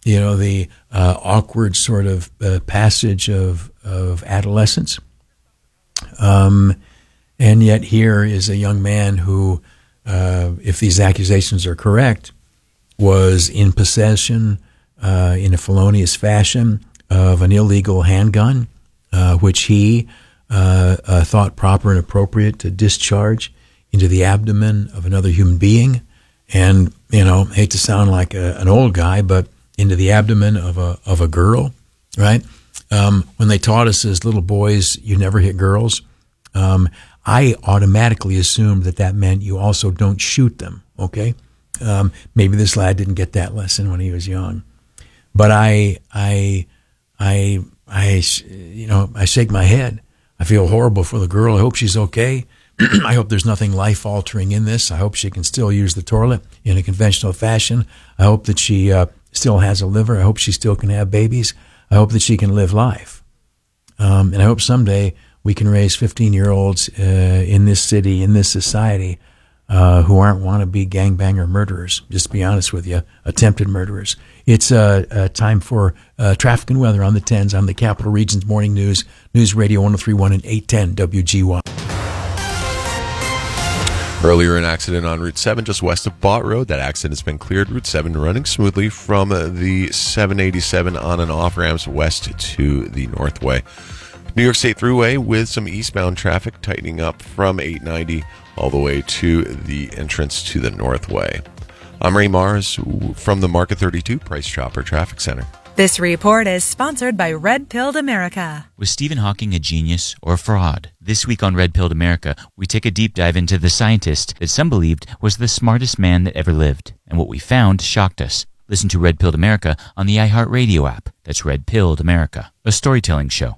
the awkward sort of passage of adolescence. And yet here is a young man who, if these accusations are correct, was in possession in a felonious fashion of an illegal handgun, which he thought proper and appropriate to discharge into the abdomen of another human being. And, hate to sound like an old guy, but into the abdomen of a girl, right? When they taught us as little boys, you never hit girls, I automatically assumed that meant you also don't shoot them, okay? Maybe this lad didn't get that lesson when he was young. But I shake my head. I feel horrible for the girl. I hope she's okay. I hope there's nothing life-altering in this. I hope she can still use the toilet in a conventional fashion. I hope that she still has a liver. I hope she still can have babies. I hope that she can live life. And I hope someday we can raise 15-year-olds in this city, in this society, who aren't wannabe gangbanger murderers. Just to be honest with you, attempted murderers. It's time for traffic and weather on the 10s on the Capital Region's Morning News, News Radio 103.1 and 810 WGY. Earlier, an accident on Route 7 just west of Bott Road. That accident has been cleared. Route 7 running smoothly from the 787 on and off ramps west to the Northway. New York State Thruway with some eastbound traffic tightening up from 890 all the way to the entrance to the Northway. I'm Ray Mars from the Market 32 Price Chopper Traffic Center. This report is sponsored by Red Pilled America. Was Stephen Hawking a genius or a fraud? This week on Red Pilled America, we take a deep dive into the scientist that some believed was the smartest man that ever lived. And what we found shocked us. Listen to Red Pilled America on the iHeartRadio app. That's Red Pilled America, a storytelling show.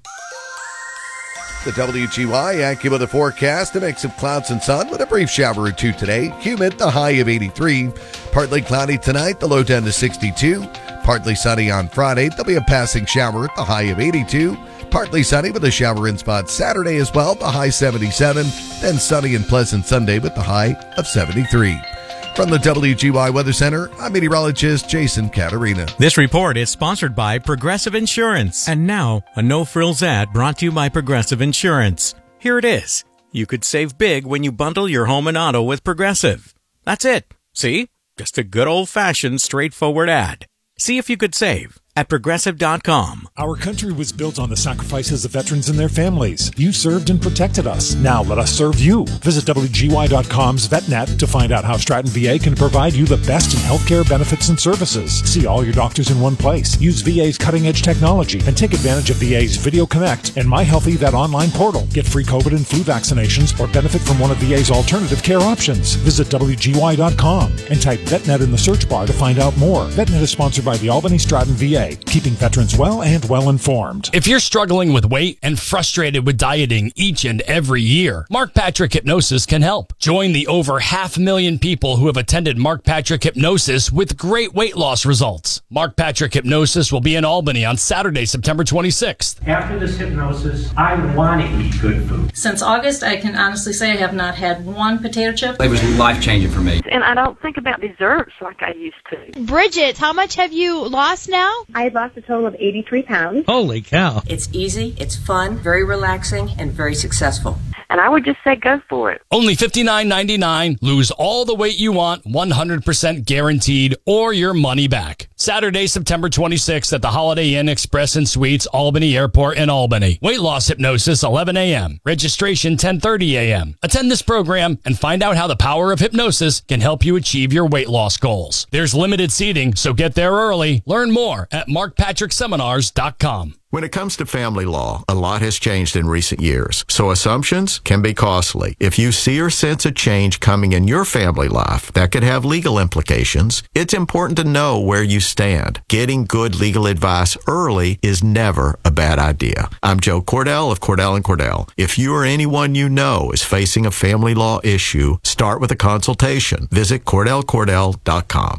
The WGY AccuWeather forecast, a mix of clouds and sun with a brief shower or two today. Humid, the high of 83. Partly cloudy tonight, the low down to 62. Partly sunny on Friday, there'll be a passing shower at the high of 82. Partly sunny with a shower in spot Saturday as well, the high 77. Then sunny and pleasant Sunday with the high of 73. From the WGY Weather Center, I'm meteorologist Jason Caterina. This report is sponsored by Progressive Insurance. And now, a no-frills ad brought to you by Progressive Insurance. Here it is. You could save big when you bundle your home and auto with Progressive. That's it. See? Just a good old-fashioned, straightforward ad. See if you could save at Progressive.com. Our country was built on the sacrifices of veterans and their families. You served and protected us. Now let us serve you. Visit WGY.com's VetNet to find out how Stratton VA can provide you the best in healthcare benefits and services. See all your doctors in one place. Use VA's cutting-edge technology and take advantage of VA's Video Connect and My Healthy Vet online portal. Get free COVID and flu vaccinations or benefit from one of VA's alternative care options. Visit WGY.com and type VetNet in the search bar to find out more. VetNet is sponsored by the Albany Stratton VA. Keeping veterans well and well informed. If you're struggling with weight and frustrated with dieting each and every year, Mark Patrick Hypnosis can help. Join the over 500,000 people who have attended Mark Patrick Hypnosis with great weight loss results. Mark Patrick Hypnosis will be in Albany on Saturday, September 26th. After this hypnosis, I want to eat good food. Since August, I can honestly say I have not had one potato chip. It was life-changing for me. And I don't think about desserts like I used to. Bridget, how much have you lost now? I lost a total of 83 pounds. Holy cow. It's easy, it's fun, very relaxing, and very successful. And I would just say go for it. Only $59.99. Lose all the weight you want, 100% guaranteed, or your money back. Saturday, September 26th at the Holiday Inn Express and Suites, Albany Airport in Albany. Weight loss hypnosis, 11 a.m. Registration, 10:30 a.m. Attend this program and find out how the power of hypnosis can help you achieve your weight loss goals. There's limited seating, so get there early. Learn more at markpatrickseminars.com. When it comes to family law, a lot has changed in recent years, so assumptions can be costly. If you see or sense a change coming in your family life that could have legal implications, it's important to know where you stand. Getting good legal advice early is never a bad idea. I'm Joe Cordell of Cordell & Cordell. If you or anyone you know is facing a family law issue, start with a consultation. Visit CordellCordell.com.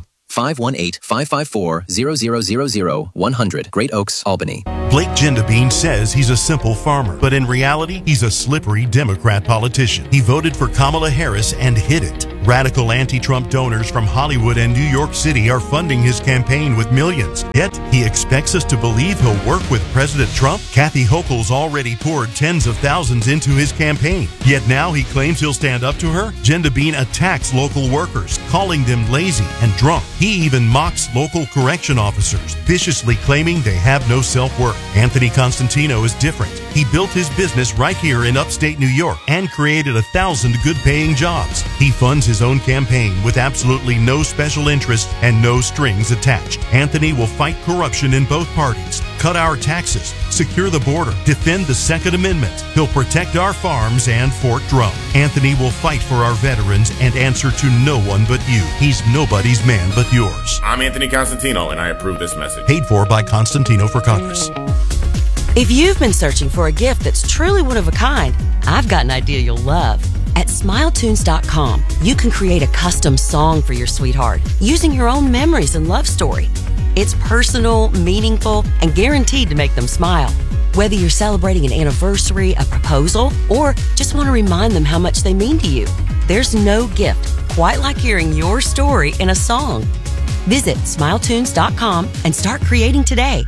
518-554-0000-100 Great Oaks, Albany. Blake Gendabine says he's a simple farmer, but in reality, he's a slippery Democrat politician. He voted for Kamala Harris and hid it. Radical anti-Trump donors from Hollywood and New York City are funding his campaign with millions. Yet, he expects us to believe he'll work with President Trump? Kathy Hochul's already poured tens of thousands into his campaign. Yet now he claims he'll stand up to her? Jen Devine attacks local workers, calling them lazy and drunk. He even mocks local correction officers, viciously claiming they have no self-worth. Anthony Constantino is different. He built his business right here in upstate New York and created 1,000 good-paying jobs. He funds his own campaign with absolutely no special interest and no strings attached. Anthony will fight corruption in both parties, cut our taxes, secure the border, defend the Second Amendment. He'll protect our farms and Fort Drum. Anthony will fight for our veterans and answer to no one but you. He's nobody's man but yours. I'm Anthony Constantino, and I approve this message. Paid for by Constantino for Congress. If you've been searching for a gift that's truly one of a kind, I've got an idea you'll love. At SmileTunes.com, you can create a custom song for your sweetheart using your own memories and love story. It's personal, meaningful, and guaranteed to make them smile. Whether you're celebrating an anniversary, a proposal, or just want to remind them how much they mean to you, there's no gift quite like hearing your story in a song. Visit SmileTunes.com and start creating today.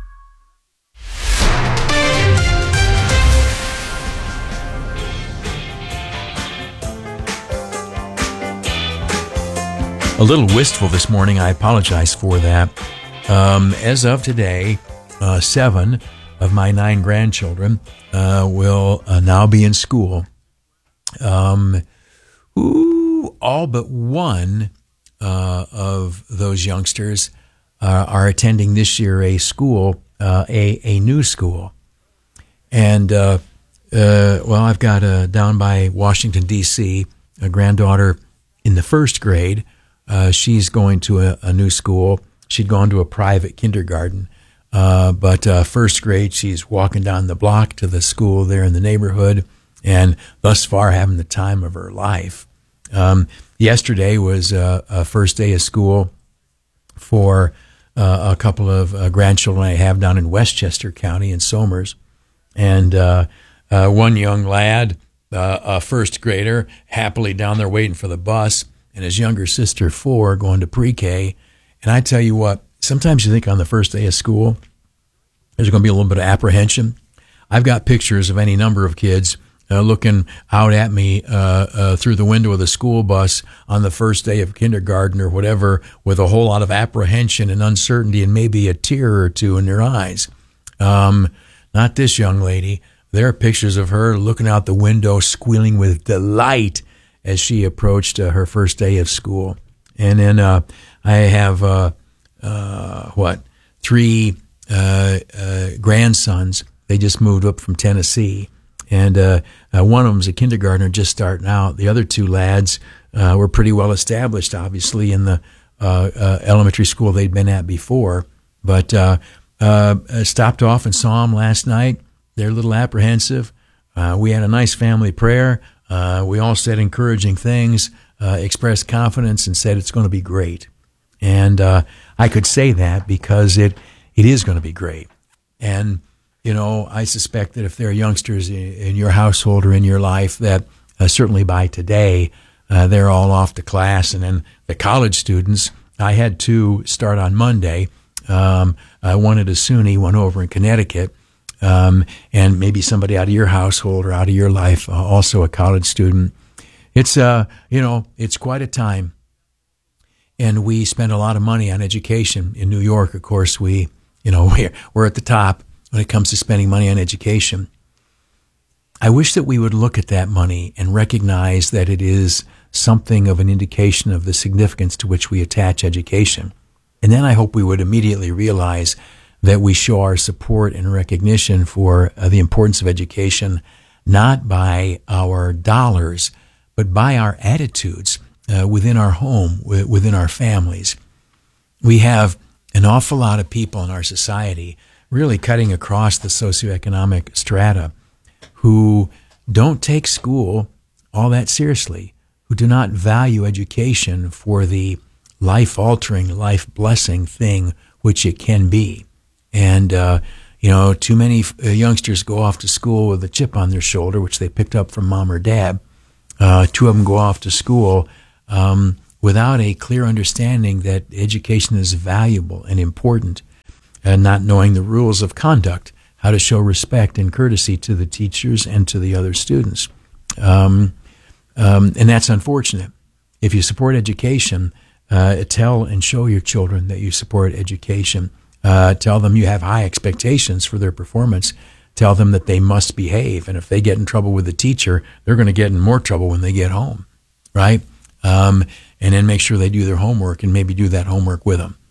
A little wistful this morning. I apologize for that. As of today, 7 of my 9 grandchildren will now be in school. All but one of those youngsters are attending this year a school, a new school. And, I've got down by Washington, D.C., a granddaughter in the 1st grade. She's going to a new school. She'd gone to a private kindergarten. But 1st grade, she's walking down the block to the school there in the neighborhood, and thus far having the time of her life. Yesterday was a first day of school for a couple of grandchildren I have down in Westchester County in Somers. And one young lad, a 1st grader, happily down there waiting for the bus, and his younger sister, 4, going to pre-K. And I tell you what, sometimes you think on the first day of school, there's going to be a little bit of apprehension. I've got pictures of any number of kids looking out at me through the window of the school bus on the first day of kindergarten or whatever, with a whole lot of apprehension and uncertainty and maybe a tear or two in their eyes. Not this young lady. There are pictures of her looking out the window, squealing with delight as she approached her first day of school. And then I have, 3 grandsons. They just moved up from Tennessee. And one of them's a kindergartner just starting out. The other 2 lads were pretty well established, obviously, in the elementary school they'd been at before. But stopped off and saw them last night. They're a little apprehensive. We had a nice family prayer. We all said encouraging things, expressed confidence, and said it's going to be great. And I could say that because it is going to be great. And, I suspect that if there are youngsters in your household or in your life that certainly by today, they're all off to class. And then the college students, I had 2 start on Monday. One at a SUNY, one over in Connecticut. And maybe somebody out of your household or out of your life, also a college student. It's, it's quite a time. And we spend a lot of money on education. In New York, of course, we're at the top when it comes to spending money on education. I wish that we would look at that money and recognize that it is something of an indication of the significance to which we attach education. And then I hope we would immediately realize that we show our support and recognition for the importance of education, not by our dollars, but by our attitudes within our home, within our families. We have an awful lot of people in our society, really cutting across the socioeconomic strata, who don't take school all that seriously, who do not value education for the life-altering, life-blessing thing which it can be. And, too many youngsters go off to school with a chip on their shoulder, which they picked up from mom or dad. 2 of them go off to school without a clear understanding that education is valuable and important, and not knowing the rules of conduct, how to show respect and courtesy to the teachers and to the other students. And that's unfortunate. If you support education, tell and show your children that you support education. Tell them you have high expectations for their performance. Tell them that they must behave. And if they get in trouble with the teacher, they're going to get in more trouble when they get home, right? And then make sure they do their homework and maybe do that homework with them.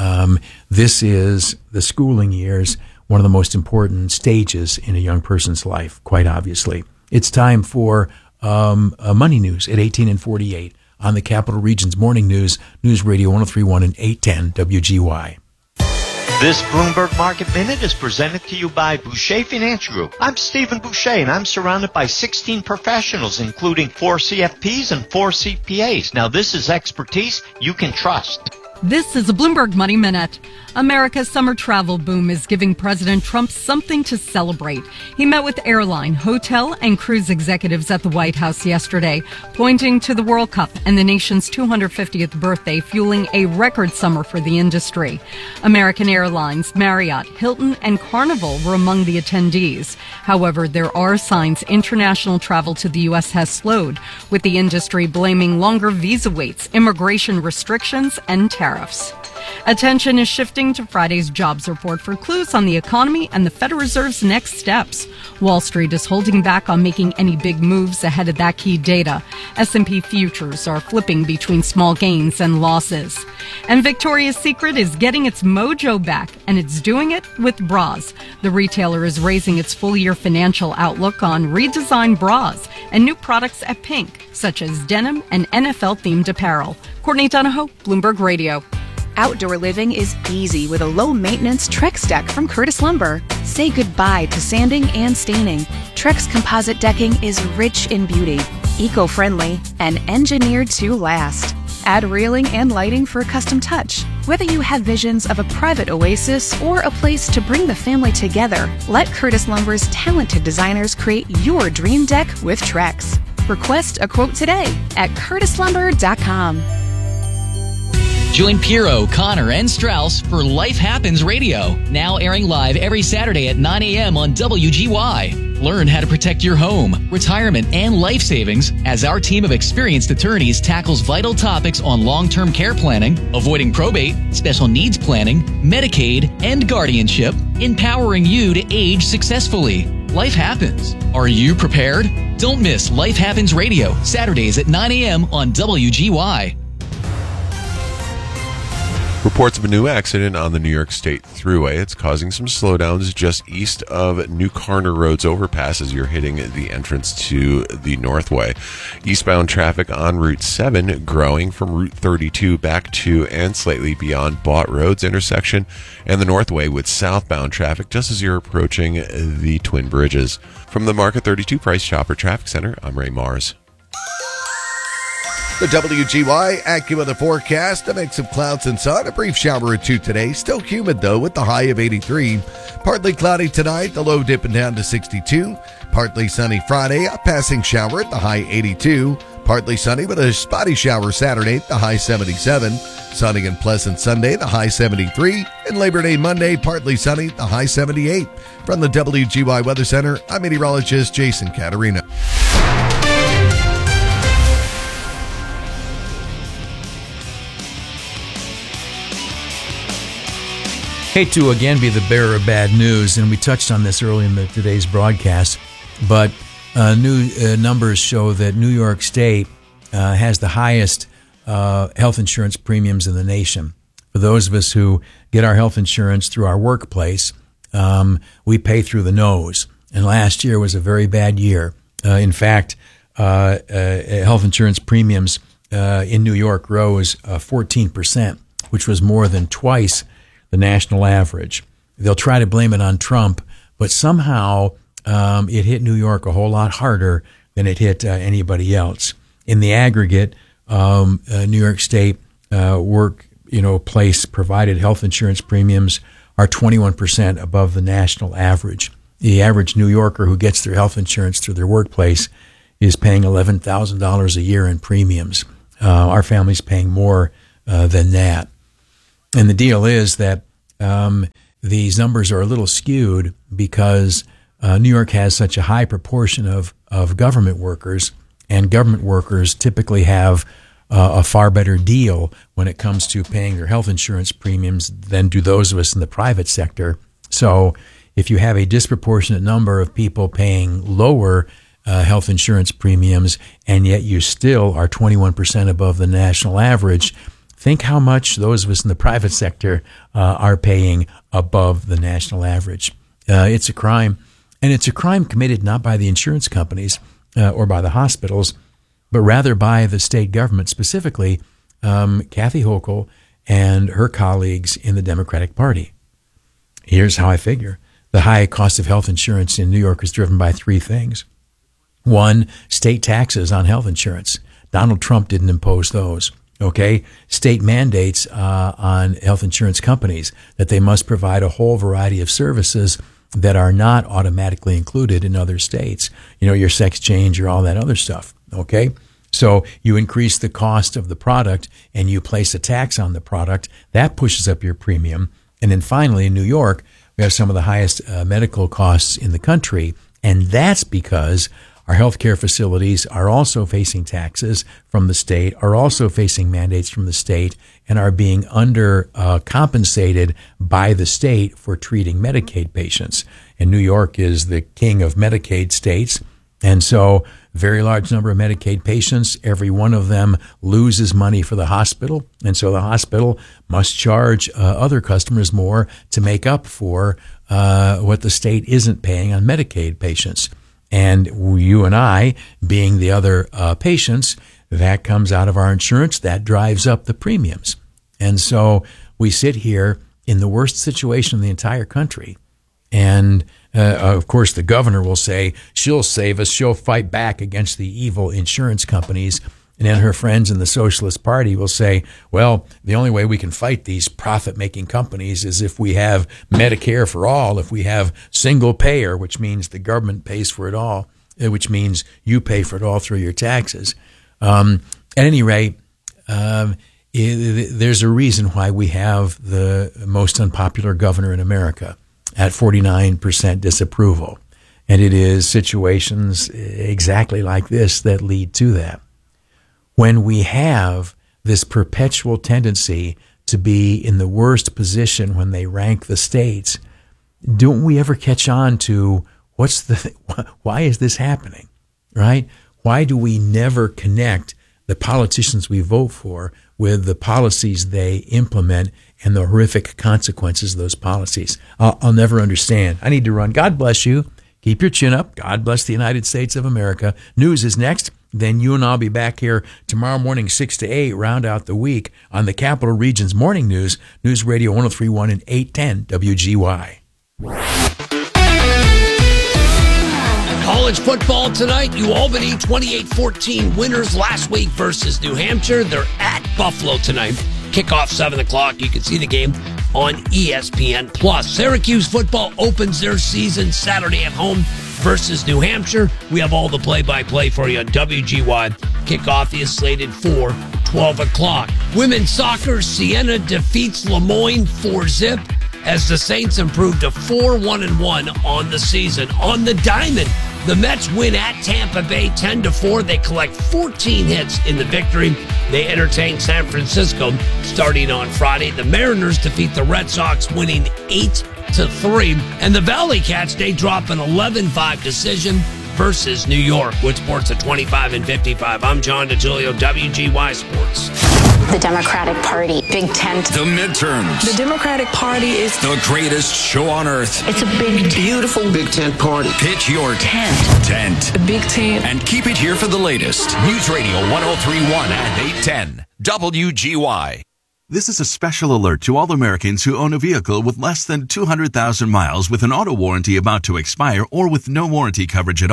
This is the schooling years, one of the most important stages in a young person's life, quite obviously. It's time for Money News at 18 and 48 on the Capital Region's Morning News, News Radio 103.1 and 810 WGY. This Bloomberg Market Minute is presented to you by Boucher Finance Group. I'm Stephen Boucher, and I'm surrounded by 16 professionals, including 4 CFPs and 4 CPAs. Now, this is expertise you can trust. This is a Bloomberg Money Minute. America's summer travel boom is giving President Trump something to celebrate. He met with airline, hotel, and cruise executives at the White House yesterday, pointing to the World Cup and the nation's 250th birthday fueling a record summer for the industry. American Airlines, Marriott, Hilton, and Carnival were among the attendees. However, there are signs international travel to the U.S. has slowed, with the industry blaming longer visa waits, immigration restrictions, and tariffs. Attention is shifting to Friday's jobs report for clues on the economy and the Federal Reserve's next steps. Wall Street is holding back on making any big moves ahead of that key data. S&P futures are flipping between small gains and losses. And Victoria's Secret is getting its mojo back, and it's doing it with bras. The retailer is raising its full-year financial outlook on redesigned bras and new products at Pink, such as denim and NFL-themed apparel. Courtney Donahoe, Bloomberg Radio. Outdoor living is easy with a low-maintenance Trex deck from Curtis Lumber. Say goodbye to sanding and staining. Trex composite decking is rich in beauty, eco-friendly, and engineered to last. Add railing and lighting for a custom touch. Whether you have visions of a private oasis or a place to bring the family together, let Curtis Lumber's talented designers create your dream deck with Trex. Request a quote today at curtislumber.com. Join Piero, Connor, and Strauss for Life Happens Radio, now airing live every Saturday at 9 a.m. on WGY. Learn how to protect your home, retirement, and life savings as our team of experienced attorneys tackles vital topics on long-term care planning, avoiding probate, special needs planning, Medicaid, and guardianship, empowering you to age successfully. Life happens. Are you prepared? Don't miss Life Happens Radio, Saturdays at 9 a.m. on WGY. Reports of a new accident on the New York State Thruway. It's causing some slowdowns just east of New Carner Road's overpass as you're hitting the entrance to the Northway. Eastbound traffic on Route 7 growing from Route 32 back to and slightly beyond Bott Road's intersection, and the Northway with southbound traffic just as you're approaching the Twin Bridges. From the Market 32 Price Chopper Traffic Center, I'm Ray Mars. The WGY AccuWeather forecast, a mix of clouds and sun, a brief shower or two today. Still humid, though, with the high of 83. Partly cloudy tonight, the low dipping down to 62. Partly sunny Friday, a passing shower at the high 82. Partly sunny with a spotty shower Saturday, the high 77. Sunny and pleasant Sunday, the high 73. And Labor Day Monday, partly sunny, the high 78. From the WGY Weather Center, I'm meteorologist Jason Caterina. Hate to again be the bearer of bad news, and we touched on this early in today's broadcast, but new numbers show that New York State has the highest health insurance premiums in the nation. For those of us who get our health insurance through our workplace, we pay through the nose, and last year was a very bad year. In fact, health insurance premiums in New York rose 14%, which was more than twice the national average. They'll try to blame it on Trump, but somehow it hit New York a whole lot harder than it hit anybody else. In the aggregate, New York State workplace provided health insurance premiums are 21% above the national average. The average New Yorker who gets their health insurance through their workplace is paying $11,000 a year in premiums. Our family's paying more than that. And the deal is that these numbers are a little skewed because New York has such a high proportion of government workers, and government workers typically have a far better deal when it comes to paying their health insurance premiums than do those of us in the private sector. So if you have a disproportionate number of people paying lower health insurance premiums, and yet you still are 21% above the national average, think how much those of us in the private sector are paying above the national average. It's a crime, and it's a crime committed not by the insurance companies or by the hospitals, but rather by the state government, specifically Kathy Hochul and her colleagues in the Democratic Party. Here's how I figure. The high cost of health insurance in New York is driven by three things. One, state taxes on health insurance. Donald Trump didn't impose those. Okay, state mandates on health insurance companies that they must provide a whole variety of services that are not automatically included in other states. You know, your sex change or all that other stuff. Okay, so you increase the cost of the product and you place a tax on the product. That pushes up your premium. And then finally, in New York, we have some of the highest medical costs in the country, and that's because our healthcare facilities are also facing taxes from the state, are also facing mandates from the state, and are being compensated by the state for treating Medicaid patients. And New York is the king of Medicaid states, and so very large number of Medicaid patients, every one of them loses money for the hospital, and so the hospital must charge other customers more to make up for what the state isn't paying on Medicaid patients. And you and I, being the other patients, that comes out of our insurance, that drives up the premiums. And so we sit here in the worst situation in the entire country. And of course, the governor will say, she'll save us, she'll fight back against the evil insurance companies. And then her friends in the Socialist Party will say, well, the only way we can fight these profit-making companies is if we have Medicare for all, if we have single payer, which means the government pays for it all, which means you pay for it all through your taxes. At any rate, there's a reason why we have the most unpopular governor in America at 49% disapproval. And it is situations exactly like this that lead to that. When we have this perpetual tendency to be in the worst position when they rank the states, don't we ever catch on to why is this happening, right? Why do we never connect the politicians we vote for with the policies they implement and the horrific consequences of those policies? I'll never understand. I need to run. God bless you. Keep your chin up. God bless the United States of America. News is next. Then you and I'll be back here tomorrow morning, 6 to 8, round out the week on the Capital Region's Morning News, News Radio 103.1 and 810 WGY. College football tonight. UAlbany 28-14 winners last week versus New Hampshire. They're at Buffalo tonight. Kickoff 7 o'clock. You can see the game on ESPN+. Syracuse football opens their season Saturday at home versus New Hampshire. We have all the play-by-play for you on WGY. Kickoff is slated for 12 o'clock. Women's soccer, Siena defeats Lemoyne 4-0 as the Saints improve to 4-1-1 on the season. On the diamond, the Mets win at Tampa Bay 10-4. They collect 14 hits in the victory. They entertain San Francisco starting on Friday. The Mariners defeat the Red Sox, winning 8-3. And the Valley Cats, they drop an 11-5 decision versus New York. With sports at 25 and 55. I'm John DiGilio, WGY Sports. The Democratic Party, Big Tent. The midterms. The Democratic Party is the greatest show on earth. It's a big, beautiful Big Tent party. Pitch your tent. The Big Tent. And keep it here for the latest. News Radio 103.1 and 810 WGY. This is a special alert to all Americans who own a vehicle with less than 200,000 miles with an auto warranty about to expire or with no warranty coverage at all.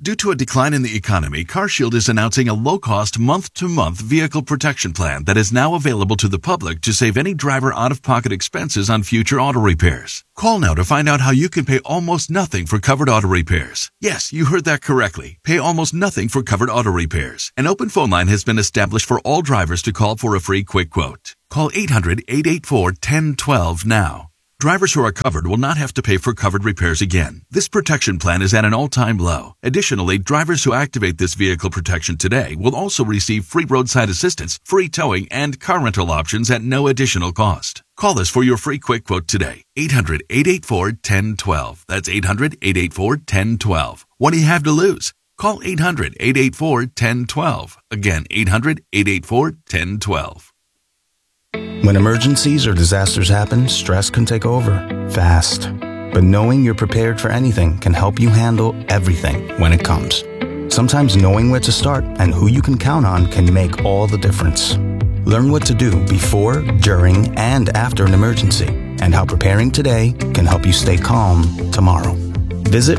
Due to a decline in the economy, CarShield is announcing a low-cost month-to-month vehicle protection plan that is now available to the public to save any driver out-of-pocket expenses on future auto repairs. Call now to find out how you can pay almost nothing for covered auto repairs. Yes, you heard that correctly. Pay almost nothing for covered auto repairs. An open phone line has been established for all drivers to call for a free quick quote. Call 800-884-1012 now. Drivers who are covered will not have to pay for covered repairs again. This protection plan is at an all-time low. Additionally, drivers who activate this vehicle protection today will also receive free roadside assistance, free towing, and car rental options at no additional cost. Call us for your free quick quote today. 800-884-1012. That's 800-884-1012. What do you have to lose? Call 800-884-1012. Again, 800-884-1012. When emergencies or disasters happen, stress can take over, fast. But knowing you're prepared for anything can help you handle everything when it comes. Sometimes knowing where to start and who you can count on can make all the difference. Learn what to do before, during, and after an emergency, and how preparing today can help you stay calm tomorrow. Visit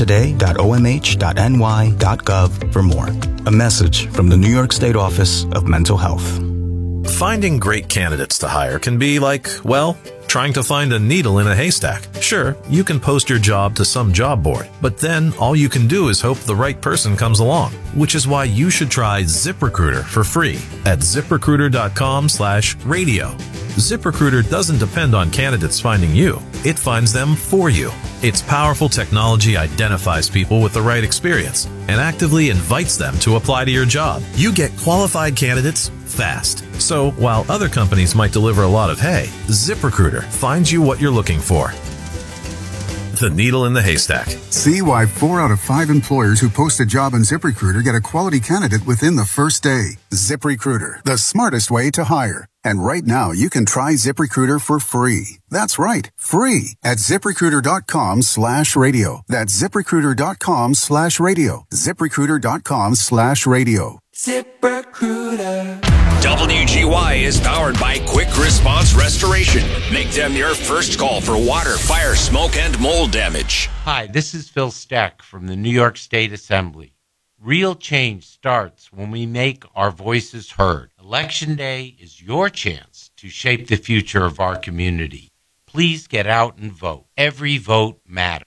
preparetoday.omh.ny.gov for more. A message from the New York State Office of Mental Health. Finding great candidates to hire can be like, well, trying to find a needle in a haystack. Sure, you can post your job to some job board, but then all you can do is hope the right person comes along, which is why you should try ZipRecruiter for free at ZipRecruiter.com/radio. ZipRecruiter doesn't depend on candidates finding you. It finds them for you. Its powerful technology identifies people with the right experience and actively invites them to apply to your job. You get qualified candidates fast. So while other companies might deliver a lot of hay, ZipRecruiter finds you what you're looking for. The needle in the haystack. See why 4 out of 5 employers who post a job on ZipRecruiter get a quality candidate within the first day. ZipRecruiter, the smartest way to hire. And right now, you can try ZipRecruiter for free. That's right, free at ZipRecruiter.com/radio. That's ZipRecruiter.com/radio. ZipRecruiter.com/radio. ZipRecruiter. WGY is powered by Quick Response Restoration. Make them your first call for water, fire, smoke, and mold damage. Hi, this is Phil Steck from the New York State Assembly. Real change starts when we make our voices heard. Election Day is your chance to shape the future of our community. Please get out and vote. Every vote matters.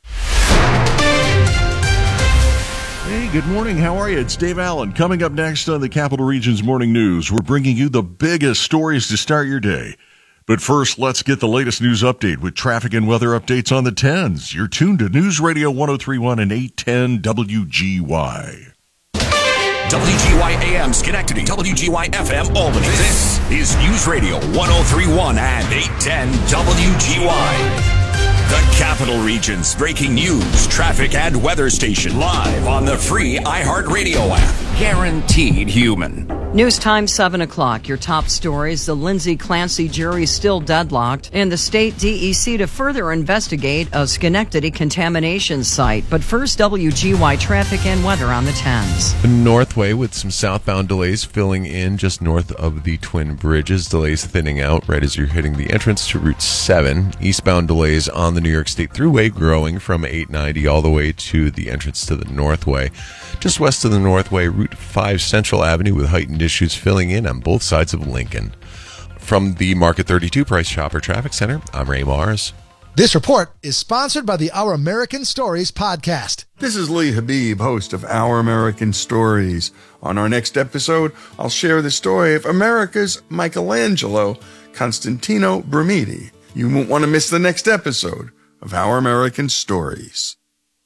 Hey, good morning. How are you? It's Dave Allen. Coming up next on the Capital Region's Morning News, we're bringing you the biggest stories to start your day. But first, let's get the latest news update with traffic and weather updates on the 10s. You're tuned to News Radio 103.1 and 810 WGY. WGY AM Schenectady, WGY FM Albany. This is News Radio 103.1 and 810 WGY. The Capital Region's breaking news, traffic, and weather station live on the free iHeartRadio app. Guaranteed human. News time 7 o'clock. Your top stories. The Lindsay Clancy jury still deadlocked, and the state DEC to further investigate a Schenectady contamination site. But first, WGY traffic and weather on the 10s. The Northway with some southbound delays filling in just north of the Twin Bridges. Delays thinning out right as you're hitting the entrance to Route 7. Eastbound delays on the New York State Thruway growing from 890 all the way to the entrance to the Northway. Just west of the Northway, Route 5 Central Avenue with heightened issues filling in on both sides of Lincoln. From the Market 32 Price Chopper Traffic Center, I'm Ray Mars. This report is sponsored by the Our American Stories podcast. This is Lee Habib, host of Our American Stories. On our next episode, I'll share the story of America's Michelangelo, Constantino Brumidi. You won't want to miss the next episode of Our American Stories.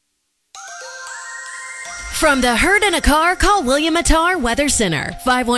From the herd in a car, call William Attar Weather Center,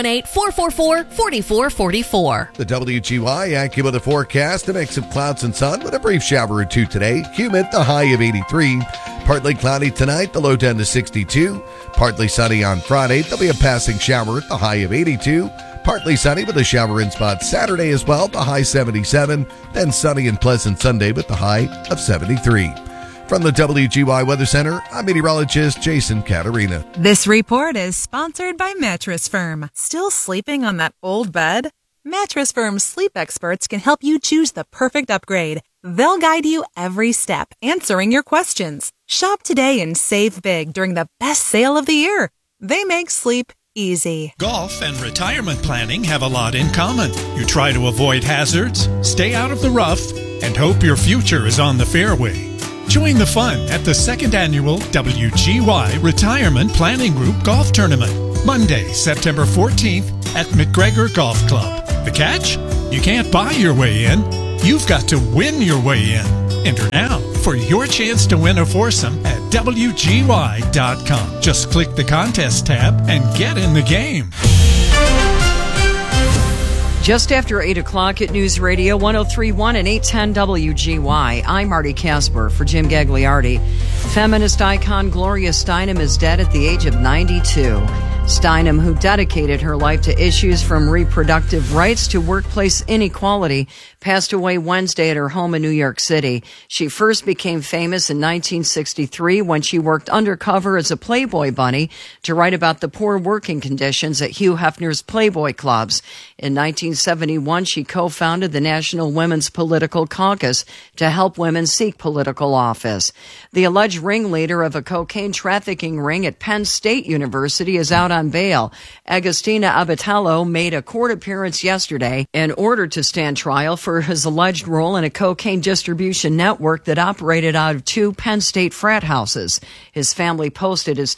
518-444-4444. The WGY AccuWeather forecast, a mix of clouds and sun with a brief shower or two today. Humid, the high of 83. Partly cloudy tonight, the low down to 62. Partly sunny on Friday, there'll be a passing shower at the high of 82. Partly sunny with a shower in spot Saturday as well, the high 77. Then sunny and pleasant Sunday with the high of 73. From the WGY Weather Center, I'm meteorologist Jason Caterina. This report is sponsored by Mattress Firm. Still sleeping on that old bed? Mattress Firm's sleep experts can help you choose the perfect upgrade. They'll guide you every step, answering your questions. Shop today and save big during the best sale of the year. They make sleep easy. Golf and retirement planning have a lot in common. You try to avoid hazards, stay out of the rough, and hope your future is on the fairway. Join the fun at the second annual WGY Retirement Planning Group Golf Tournament, Monday, September 14th at McGregor Golf Club. The catch? You can't buy your way in. You've got to win your way in. Enter now for your chance to win a foursome at WGY.com. Just click the contest tab and get in the game. Just after 8 o'clock at News Radio 103.1 and 810 WGY, I'm Marty Casper for Jim Gagliardi. Feminist icon Gloria Steinem is dead at the age of 92. Steinem, who dedicated her life to issues from reproductive rights to workplace inequality, passed away Wednesday at her home in New York City. She first became famous in 1963 when she worked undercover as a Playboy bunny to write about the poor working conditions at Hugh Hefner's Playboy clubs. In 1971, she co-founded the National Women's Political Caucus to help women seek political office. The alleged ringleader of a cocaine trafficking ring at Penn State University is out on bail. Agostina Abatello made a court appearance yesterday in order to stand trial for his alleged role in a cocaine distribution network that operated out of 2 Penn State frat houses. His family posted his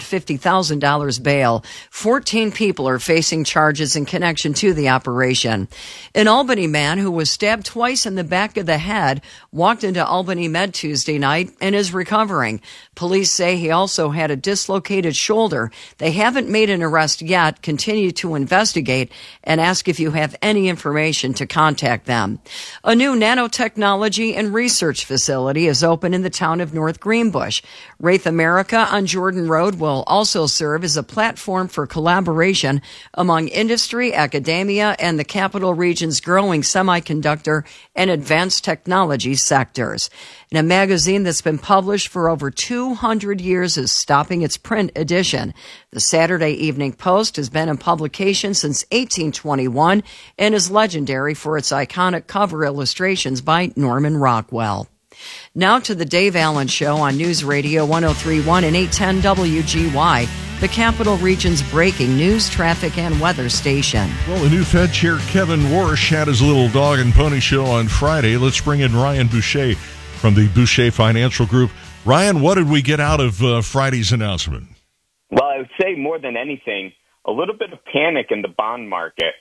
$250,000 bail. 14 people are facing charges in connection to the operation. An Albany man who was stabbed twice in the back of the head walked into Albany Med Tuesday night and is recovering. Police say he also had a dislocated shoulder. They haven't made an arrest yet, continue to investigate, and ask if you have any information to contact them. A new nanotechnology and research facility is open in the town of North Greenbush. Wraith America on Jordan Road will also serve as a platform for collaboration among industry, academia, and the capital region's growing semiconductor and advanced technology sectors. And a magazine that's been published for over 200 years is stopping its print edition. The Saturday Evening Post has been in publication since 1821 and is legendary for its iconic cover illustrations by Norman Rockwell. Now to the Dave Allen Show on News Radio 103.1 and 810 WGY, the Capital Region's breaking news, traffic, and weather station. Well, the new Fed Chair Kevin Warsh had his little dog and pony show on Friday. Let's bring in Ryan Boucher from the Boucher Financial Group. Ryan, what did we get out of Friday's announcement? Well, I would say more than anything, a little bit of panic in the bond market.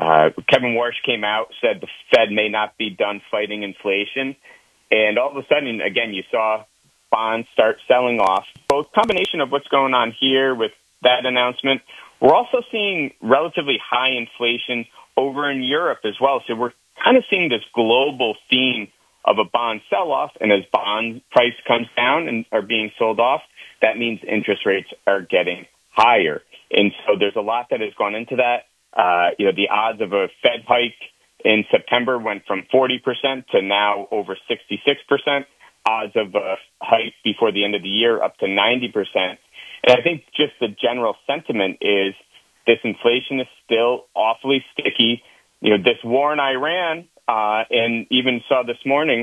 Kevin Warsh came out, said the Fed may not be done fighting inflation. And all of a sudden, again, you saw bonds start selling off. Both combination of what's going on here with that announcement. We're also seeing relatively high inflation over in Europe as well. So we're kind of seeing this global theme of a bond sell-off. And as bond price comes down and are being sold off, that means interest rates are getting higher. And so there's a lot that has gone into that. The odds of a Fed hike in September went from 40% to now over 66%. Odds of a hike before the end of the year up to 90%. And I think just the general sentiment is this inflation is still awfully sticky. This war in Iran, and even saw this morning,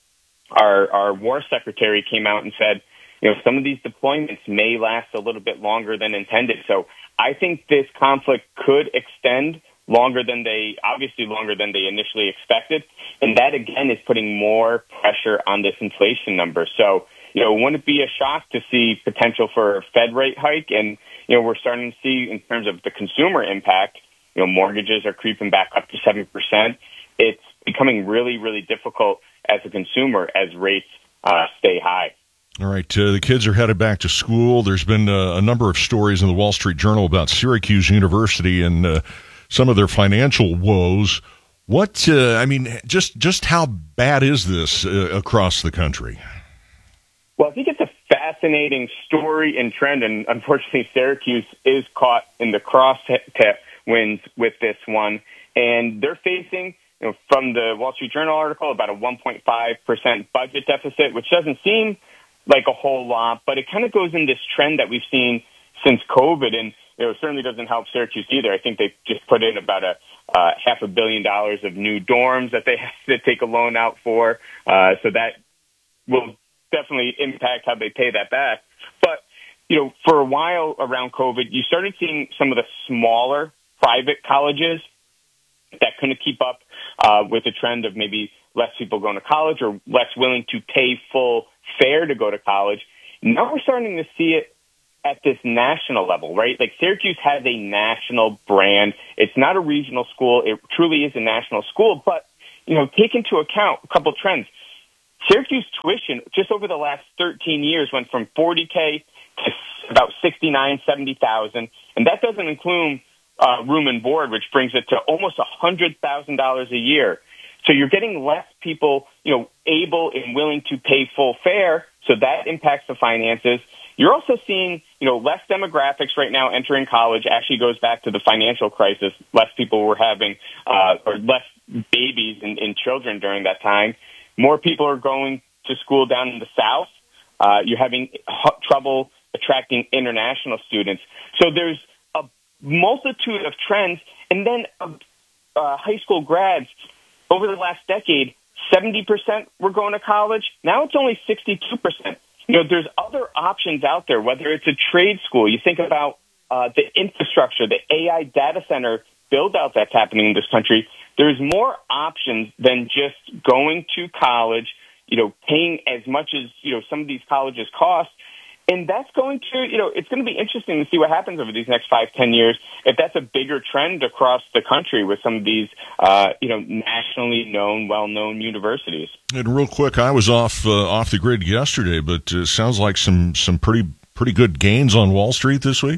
our war secretary came out and said, some of these deployments may last a little bit longer than intended. So I think this conflict could extend longer than they initially expected. And that, again, is putting more pressure on this inflation number. So, wouldn't it be a shock to see potential for a Fed rate hike? And, we're starting to see in terms of the consumer impact, mortgages are creeping back up to 7%. It's becoming really, really difficult as a consumer as rates stay high. All right, the kids are headed back to school. There's been a number of stories in the Wall Street Journal about Syracuse University and some of their financial woes. Just how bad is this across the country? Well, I think it's a fascinating story and trend, and unfortunately Syracuse is caught in the crosswinds with this one. And they're facing, from the Wall Street Journal article, about a 1.5% budget deficit, which doesn't seem like a whole lot, but it kind of goes in this trend that we've seen since COVID, and it certainly doesn't help Syracuse either. I think they just put in about a $500 million of new dorms that they have to take a loan out for. So that will definitely impact how they pay that back. But, for a while around COVID, you started seeing some of the smaller private colleges that couldn't keep up with the trend of maybe less people going to college or less willing to pay full fare to go to college. Now we're starting to see it at this national level, right? Like Syracuse has a national brand. It's not a regional school. It truly is a national school. But, take into account a couple trends. Syracuse tuition just over the last 13 years went from $40K to about $69,000, $70,000. And that doesn't include room and board, which brings it to almost $100,000 a year. So you're getting less people, able and willing to pay full fare. So that impacts the finances. You're also seeing, less demographics right now entering college. Actually goes back to the financial crisis. Less people were having, or less babies and children during that time. More people are going to school down in the South. You're having trouble attracting international students. So there's a multitude of trends. And then high school grads, over the last decade, 70% were going to college. Now it's only 62%. There's other options out there, whether it's a trade school. You think about the infrastructure, the AI data center build-out that's happening in this country. There's more options than just going to college, paying as much as, some of these colleges cost. And that's going to, it's going to be interesting to see what happens over these next 5-10 years, if that's a bigger trend across the country with some of these, nationally known, well-known universities. And real quick, I was off the grid yesterday, but sounds like some pretty good gains on Wall Street this week.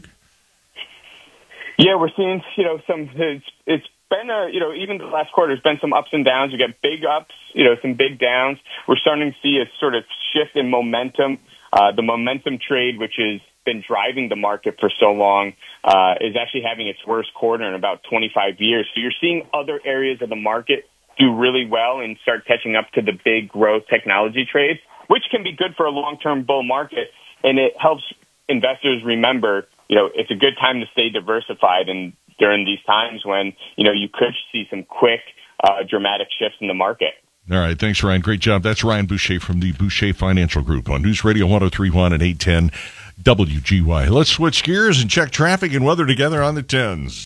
Yeah, we're seeing, some, it's been, even the last quarter, there's been some ups and downs. You get big ups, some big downs. We're starting to see a sort of shift in momentum. The momentum trade, which has been driving the market for so long, is actually having its worst quarter in about 25 years. So you're seeing other areas of the market do really well and start catching up to the big growth technology trades, which can be good for a long-term bull market. And it helps investors remember, it's a good time to stay diversified. And during these times when, you could see some quick, dramatic shifts in the market. All right. Thanks, Ryan. Great job. That's Ryan Boucher from the Boucher Financial Group on News Radio 103.1 and 810 WGY. Let's switch gears and check traffic and weather together on the 10s.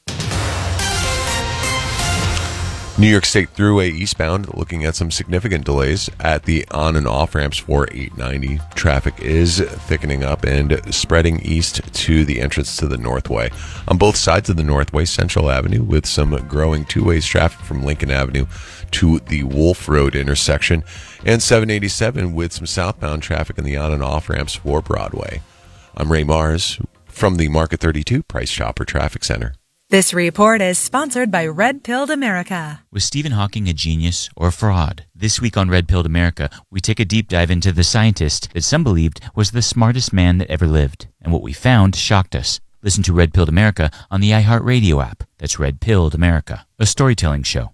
New York State Thruway eastbound, looking at some significant delays at the on and off ramps for 890. Traffic is thickening up and spreading east to the entrance to the Northway. On both sides of the Northway, Central Avenue with some growing two-ways traffic from Lincoln Avenue to the Wolf Road intersection, and 787 with some southbound traffic in the on and off ramps for Broadway. I'm Ray Mars from the Market 32 Price Chopper Traffic Center. This report is sponsored by Red Pilled America. Was Stephen Hawking a genius or a fraud? This week on Red Pilled America, we take a deep dive into the scientist that some believed was the smartest man that ever lived. And what we found shocked us. Listen to Red Pilled America on the iHeartRadio app. That's Red Pilled America, a storytelling show.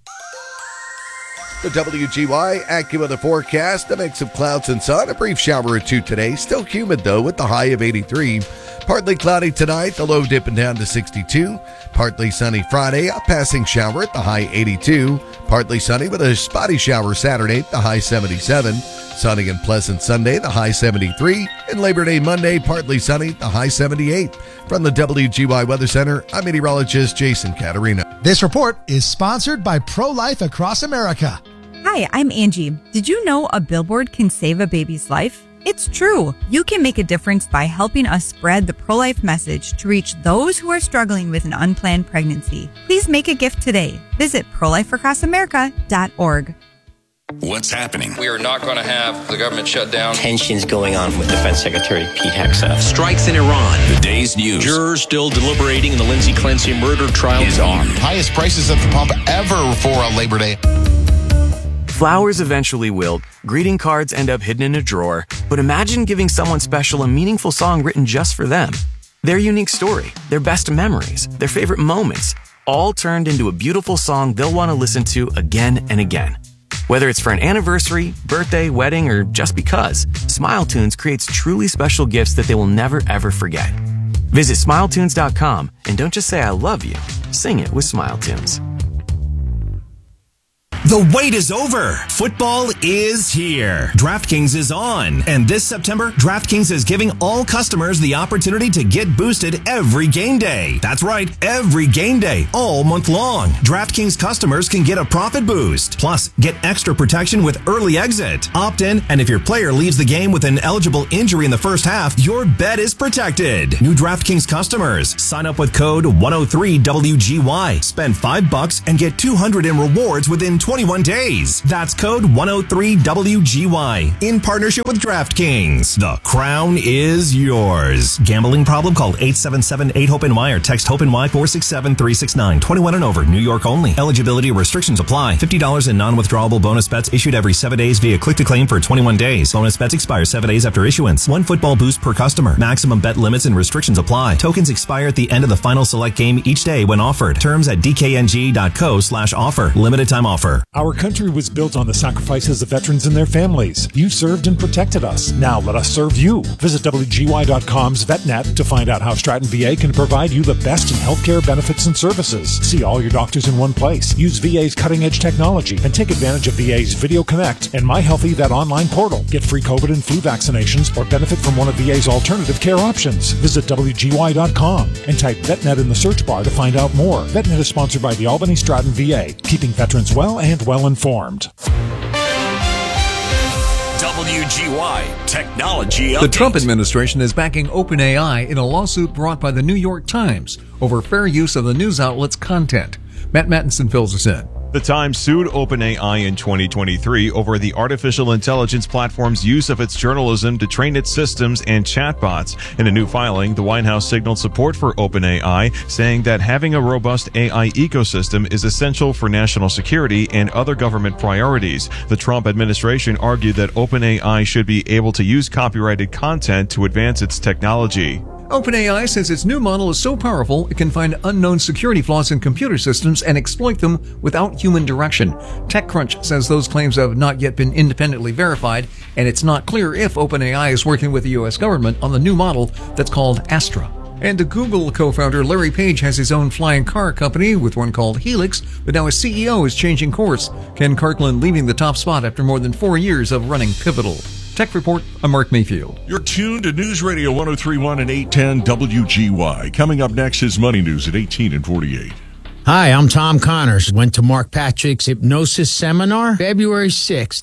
The WGY AccuWeather forecast, a mix of clouds and sun, a brief shower or two today. Still humid, though, with the high of 83. Partly cloudy tonight, the low dipping down to 62. Partly sunny Friday, a passing shower at the high 82. Partly sunny with a spotty shower Saturday, the high 77. Sunny and pleasant Sunday, the high 73. And Labor Day Monday, partly sunny, the high 78. From the WGY Weather Center, I'm meteorologist Jason Caterina. This report is sponsored by Pro-Life Across America. Hi, I'm Angie. Did you know a billboard can save a baby's life? It's true. You can make a difference by helping us spread the pro-life message to reach those who are struggling with an unplanned pregnancy. Please make a gift today. Visit prolifeacrossamerica.org. What's happening? We are not going to have the government shut down. Tensions going on with Defense Secretary Pete Hegseth. Strikes in Iran. The day's news. Jurors still deliberating in the Lindsay Clancy murder trial is on. Highest prices at the pump ever for a Labor Day. Flowers eventually wilt, greeting cards end up hidden in a drawer, but imagine giving someone special a meaningful song written just for them. Their unique story, their best memories, their favorite moments, all turned into a beautiful song they'll want to listen to again and again. Whether it's for an anniversary, birthday, wedding, or just because, SmileTunes creates truly special gifts that they will never ever forget. Visit SmileTunes.com and don't just say I love you, sing it with SmileTunes. The wait is over. Football is here. DraftKings is on. And this September, DraftKings is giving all customers the opportunity to get boosted every game day. That's right, every game day, all month long. DraftKings customers can get a profit boost. Plus, get extra protection with early exit. Opt in, and if your player leaves the game with an eligible injury in the first half, your bet is protected. New DraftKings customers, sign up with code 103WGY. Spend $5 and get $200 in rewards within 21 days. That's code 103WGY. In partnership with DraftKings. The crown is yours. Gambling problem? Call 877-8-HOPE-NY or text HOPE-NY 467-369. 21 and over. New York only. Eligibility restrictions apply. $50 in non-withdrawable bonus bets issued every 7 days via click-to-claim for 21 days. Bonus bets expire 7 days after issuance. One football boost per customer. Maximum bet limits and restrictions apply. Tokens expire at the end of the final select game each day when offered. Terms at dkng.co/offer. Limited time offer. Our country was built on the sacrifices of veterans and their families. You served and protected us. Now let us serve you. Visit WGY.com's VetNet to find out how Stratton VA can provide you the best in healthcare benefits and services. See all your doctors in one place. Use VA's cutting-edge technology and take advantage of VA's Video Connect and My Healthy, that online portal. Get free COVID and flu vaccinations or benefit from one of VA's alternative care options. Visit WGY.com and type VetNet in the search bar to find out more. VetNet is sponsored by the Albany Stratton VA, keeping veterans well and well informed. WGY Technology Update. The Trump administration is backing OpenAI in a lawsuit brought by the New York Times over fair use of the news outlet's content. Matt Mattinson fills us in. The Times sued OpenAI in 2023 over the artificial intelligence platform's use of its journalism to train its systems and chatbots. In a new filing, the White House signaled support for OpenAI, saying that having a robust AI ecosystem is essential for national security and other government priorities. The Trump administration argued that OpenAI should be able to use copyrighted content to advance its technology. OpenAI says its new model is so powerful it can find unknown security flaws in computer systems and exploit them without human direction. TechCrunch says those claims have not yet been independently verified, and it's not clear if OpenAI is working with the U.S. government on the new model that's called Astra. And the Google co-founder Larry Page has his own flying car company with one called Helix, but now his CEO is changing course. Ken Kirkland leaving the top spot after more than 4 years of running Pivotal. Tech Report, I'm Mark Mayfield. You're tuned to News Radio 103.1 and 810 WGY. Coming up next is Money News at 18 and 48. Hi, I'm Tom Connors. Went to Mark Patrick's hypnosis seminar February 6,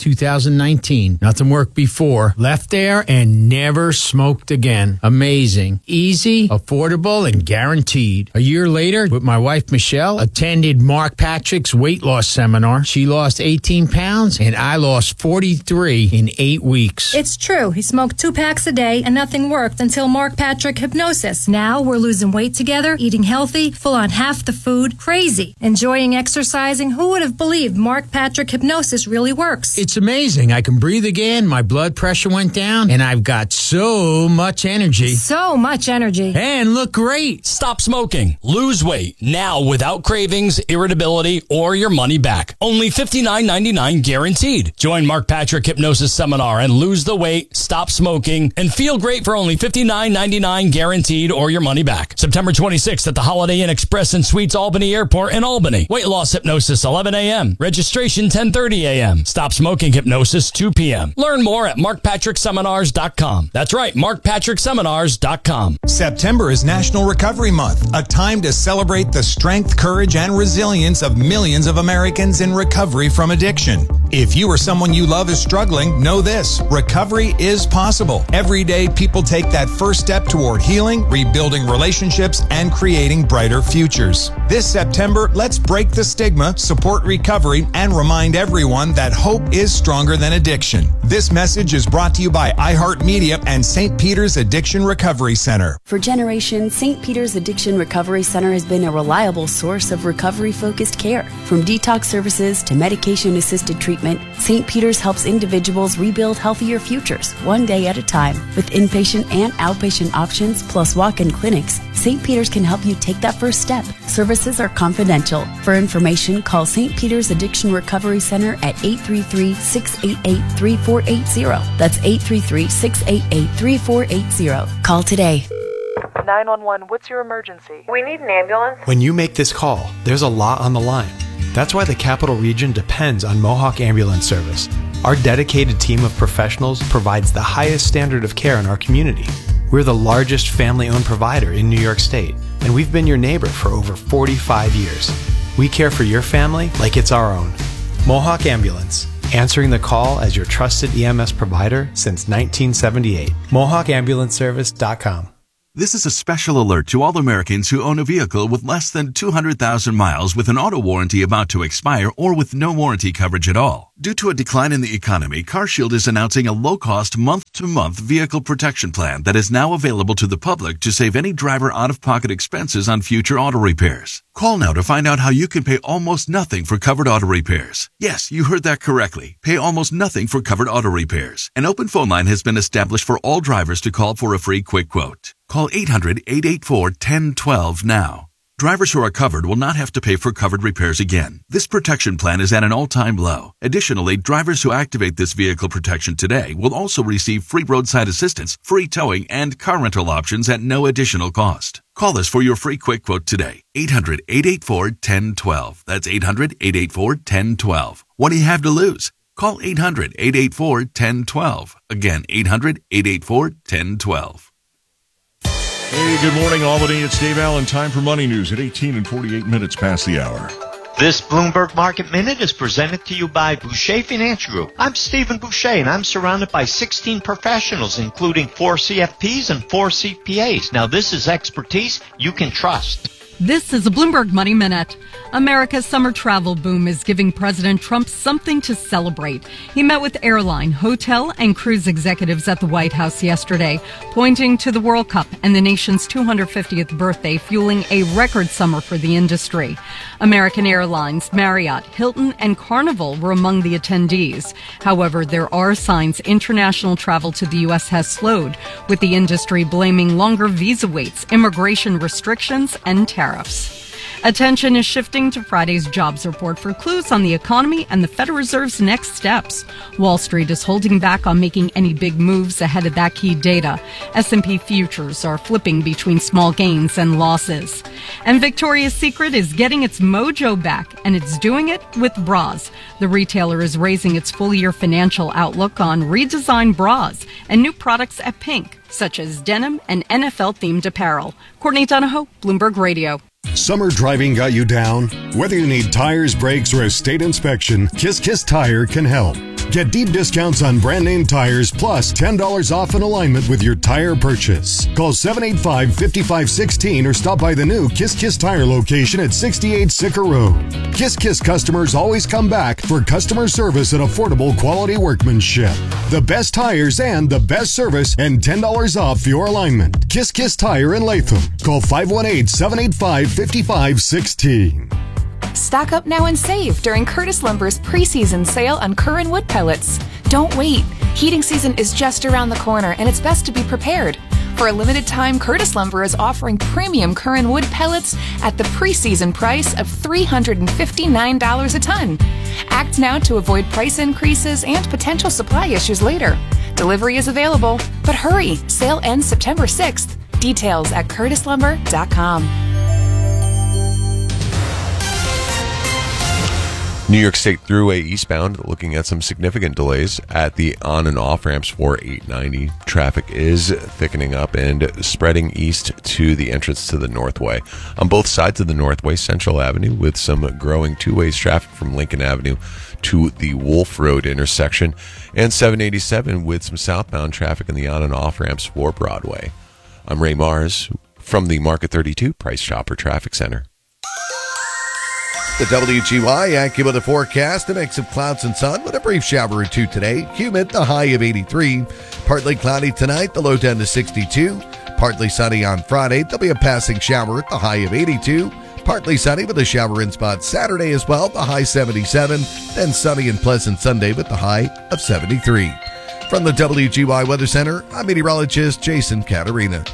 2019. Nothing worked before. Left there and never smoked again. Amazing. Easy, affordable, and guaranteed. A year later, with my wife Michelle, attended Mark Patrick's weight loss seminar. She lost 18 pounds and I lost 43 in 8 weeks. It's true. He smoked 2 packs a day and nothing worked until Mark Patrick Hypnosis. Now we're losing weight together, eating healthy, full on half the food. Crazy. Enjoying exercising. Who would have believed Mark Patrick Hypnosis really works? It's amazing. I can breathe again. My blood pressure went down and I've got so much energy. So much energy. And look great. Stop smoking. Lose weight now without cravings, irritability, or your money back. Only $59.99 guaranteed. Join Mark Patrick Hypnosis Seminar and lose the weight, stop smoking, and feel great for only $59.99 guaranteed or your money back. September 26th at the Holiday Inn Express and Suites Albany Airport in Albany. Weight loss hypnosis 11 a.m. Registration 10:30 a.m. Stop smoking hypnosis 2 p.m. Learn more at markpatrickseminars.com. That's right, markpatrickseminars.com. September is National Recovery Month, a time to celebrate the strength, courage, and resilience of millions of Americans in recovery from addiction. If you or someone you love is struggling, know this: recovery is possible. Every day, people take that first step toward healing, rebuilding relationships, and creating brighter futures. This September, let's break the stigma, support recovery, and remind everyone that hope is stronger than addiction. This message is brought to you by iHeartMedia and St. Peter's Addiction Recovery Center. For generations, St. Peter's Addiction Recovery Center has been a reliable source of recovery-focused care. From detox services to medication-assisted treatment, St. Peter's helps individuals rebuild healthier futures, one day at a time. With inpatient and outpatient options, plus walk-in clinics, St. Peter's can help you take that first step. Services are confidential. For information, call St. Peter's Addiction Recovery Center at 833-688-3480. That's 833-688-3480. Call today. 911, what's your emergency? We need an ambulance. When you make this call, there's a lot on the line. That's why the Capital Region depends on Mohawk Ambulance Service. Our dedicated team of professionals provides the highest standard of care in our community. We're the largest family-owned provider in New York State, and we've been your neighbor for over 45 years. We care for your family like it's our own. Mohawk Ambulance, answering the call as your trusted EMS provider since 1978. MohawkAmbulanceService.com. This is a special alert to all Americans who own a vehicle with less than 200,000 miles with an auto warranty about to expire or with no warranty coverage at all. Due to a decline in the economy, CarShield is announcing a low-cost month-to-month vehicle protection plan that is now available to the public to save any driver out-of-pocket expenses on future auto repairs. Call now to find out how you can pay almost nothing for covered auto repairs. Yes, you heard that correctly. Pay almost nothing for covered auto repairs. An open phone line has been established for all drivers to call for a free quick quote. Call 800-884-1012 now. Drivers who are covered will not have to pay for covered repairs again. This protection plan is at an all-time low. Additionally, drivers who activate this vehicle protection today will also receive free roadside assistance, free towing, and car rental options at no additional cost. Call us for your free quick quote today. 800-884-1012. That's 800-884-1012. What do you have to lose? Call 800-884-1012. Again, 800-884-1012. Hey, good morning, Albany. It's Dave Allen. Time for Money News at 18 and 48 minutes past the hour. This Bloomberg Market Minute is presented to you by Boucher Financial Group. I'm Stephen Boucher, and I'm surrounded by 16 professionals, including 4 CFPs and 4 CPAs. Now, this is expertise you can trust. This is a Bloomberg Money Minute. America's summer travel boom is giving President Trump something to celebrate. He met with airline, hotel, and cruise executives at the White House yesterday, pointing to the World Cup and the nation's 250th birthday fueling a record summer for the industry. American Airlines, Marriott, Hilton, and Carnival were among the attendees. However, there are signs international travel to the U.S. has slowed, with the industry blaming longer visa waits, immigration restrictions, and tariffs. Attention is shifting to Friday's jobs report for clues on the economy and the Federal Reserve's next steps. Wall Street is holding back on making any big moves ahead of that key data. S&P futures are flipping between small gains and losses. And Victoria's Secret is getting its mojo back, and it's doing it with bras. The retailer is raising its full-year financial outlook on redesigned bras and new products at Pink, such as denim and NFL-themed apparel. Courtney Donahoe, Bloomberg Radio. Summer driving got you down? Whether you need tires, brakes, or a state inspection, Kiss Kiss Tire can help. Get deep discounts on brand name tires plus $10 off an alignment with your tire purchase. Call 785-5516 or stop by the new Kiss Kiss Tire location at 68 Sicker Road. Kiss Kiss customers always come back for customer service and affordable quality workmanship. The best tires and the best service and $10 off your alignment. Kiss Kiss Tire in Latham. Call 518-785-5516. Stock up now and save during Curtis Lumber's preseason sale on Curran wood pellets. Don't wait. Heating season is just around the corner, and it's best to be prepared. For a limited time, Curtis Lumber is offering premium Curran wood pellets at the preseason price of $359 a ton. Act now to avoid price increases and potential supply issues later. Delivery is available, but hurry. Sale ends September 6th. Details at curtislumber.com. New York State Thruway eastbound looking at some significant delays at the on and off ramps for 890. Traffic is thickening up and spreading east to the entrance to the Northway. On both sides of the Northway, Central Avenue with some growing two-ways traffic from Lincoln Avenue to the Wolf Road intersection, and 787 with some southbound traffic in the on and off ramps for Broadway. I'm Ray Mars from the Market 32 Price Chopper Traffic Center. The WGY AccuWeather forecast, a mix of clouds and sun with a brief shower or two today. Humid, the high of 83. Partly cloudy tonight, the low down to 62. Partly sunny on Friday, there'll be a passing shower at the high of 82. Partly sunny with a shower in spot Saturday as well, the high 77. Then sunny and pleasant Sunday with the high of 73. From the WGY Weather Center, I'm meteorologist Jason Caterina.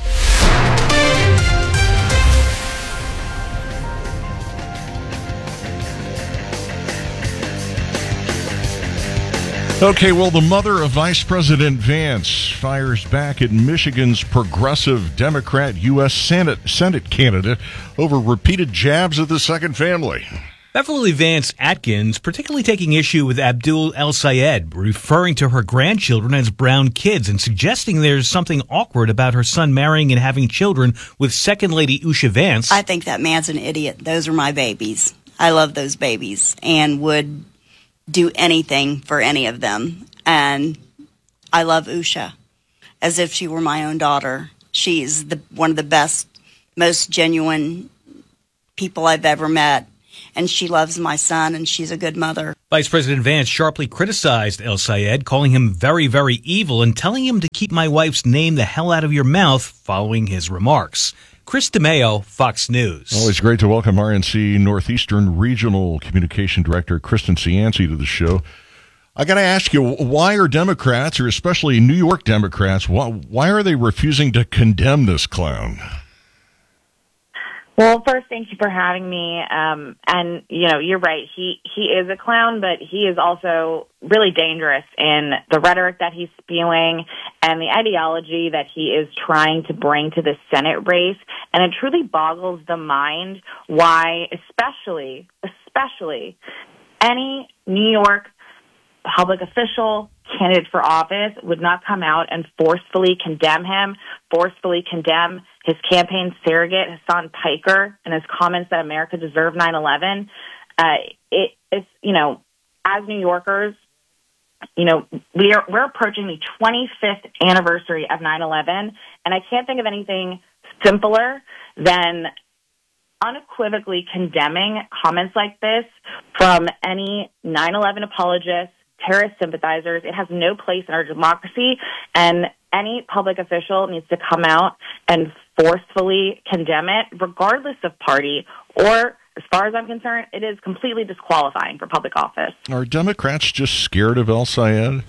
Okay, well, the mother of Vice President Vance fires back at Michigan's progressive Democrat U.S. Senate candidate over repeated jabs at the second family. Beverly Vance Atkins particularly taking issue with Abdul El Sayed, referring to her grandchildren as brown kids and suggesting there's something awkward about her son marrying and having children with Second Lady Usha Vance. I think that man's an idiot. Those are my babies. I love those babies and would do anything for any of them. And I love Usha as if she were my own daughter. She's one of the best, most genuine people I've ever met. And she loves my son, and she's a good mother. Vice President Vance sharply criticized El Sayed, calling him very, very evil and telling him to keep my wife's name the hell out of your mouth following his remarks. Chris DeMeo, Fox News. Always great to welcome RNC Northeastern Regional Communication Director Kristen Cianci to the show. I got to ask you, why are Democrats, or especially New York Democrats, why are they refusing to condemn this clown? Well, first, thank you for having me. And, you're right. He is a clown, but he is also really dangerous in the rhetoric that he's spewing and the ideology that he is trying to bring to the Senate race. And it truly boggles the mind why, especially any New York public official, candidate for office would not come out and forcefully condemn him, forcefully condemn his campaign surrogate, Hassan Piker, and his comments that America deserved 9/11. It's as New Yorkers, we're approaching the 25th anniversary of 9/11, and I can't think of anything simpler than unequivocally condemning comments like this from any 9/11 apologists, terrorist sympathizers. It has no place in our democracy, and any public official needs to come out and forcefully condemn it, regardless of party, or, as far as I'm concerned, it is completely disqualifying for public office. Are Democrats just scared of El Sayed?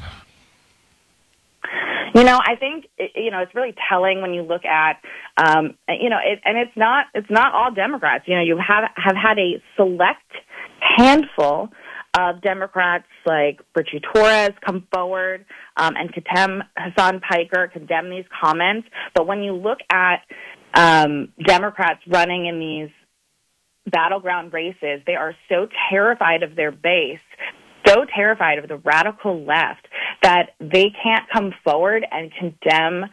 I think, it's really telling when you look at, and it's not all Democrats. You have had a select handful of Democrats like Richie Torres come forward and condemn Hassan Piker, condemn these comments. But when you look at Democrats running in these battleground races, they are so terrified of their base, so terrified of the radical left, that they can't come forward and condemn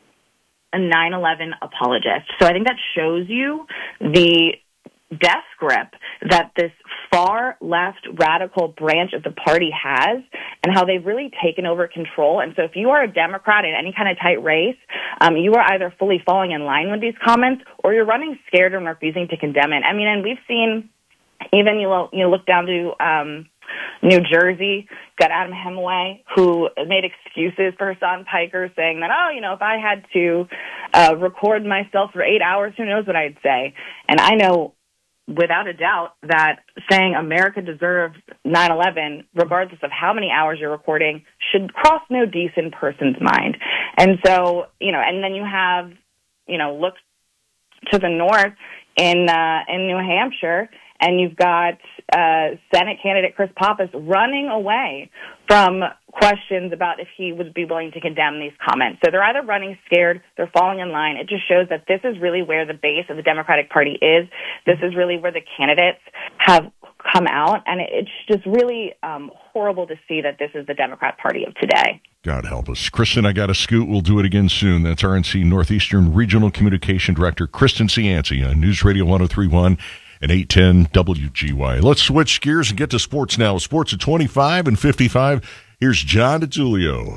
a 9/11 apologist. So I think that shows you the death grip that this far left radical branch of the party has and how they've really taken over control. And so if you are a Democrat in any kind of tight race, you are either fully falling in line with these comments or you're running scared and refusing to condemn it. And we've seen, even you look down to New Jersey, got Adam Hemingway, who made excuses for Hassan Piker, saying that, if I had to record myself for 8 hours, who knows what I'd say. And I know without a doubt that saying America deserves 9/11, regardless of how many hours you're recording, should cross no decent person's mind. And so, and then you have, look to the north in New Hampshire, and you've got Senate candidate Chris Pappas running away from questions about if he would be willing to condemn these comments. So they're either running scared, they're falling in line. It just shows that this is really where the base of the Democratic Party is. This is really where the candidates have come out, and it's just really horrible to see that this is the Democrat Party of today. God help us. Kristen, I got to scoot. We'll do it again soon. That's RNC Northeastern Regional Communication Director Kristen Cianci on News Radio 103.1 and 810 WGY. Let's switch gears and get to sports now. Sports at 25 and 55. Here's John DeTulio.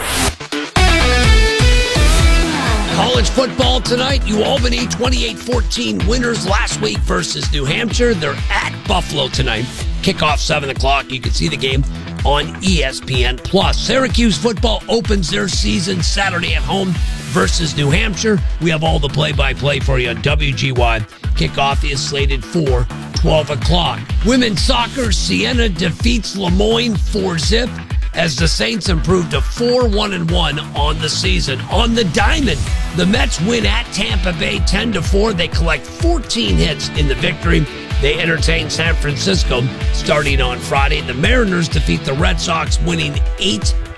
College football tonight. UAlbany 28-14 winners last week versus New Hampshire. They're at Buffalo tonight. Kickoff 7 o'clock. You can see the game on ESPN+. Syracuse football opens their season Saturday at home versus New Hampshire. We have all the play-by-play for you on WGY. Kickoff is slated for 12 o'clock. Women's soccer, Siena defeats Lemoyne 4-0 as the Saints improve to 4-1-1 on the season. On the diamond, the Mets win at Tampa Bay 10-4. They collect 14 hits in the victory. They entertain San Francisco starting on Friday. The Mariners defeat the Red Sox, winning 8